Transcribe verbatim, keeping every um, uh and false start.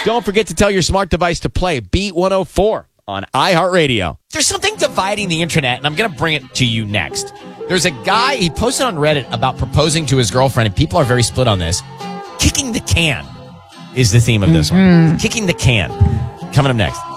Don't forget to tell your smart device to play Beat one oh four on iHeartRadio. There's something dividing the internet, and I'm going to bring it to you next. There's a guy, he posted on Reddit about proposing to his girlfriend, and people are very split on this. Kicking the can is the theme of this mm-hmm. one. Kicking the can. Coming up next.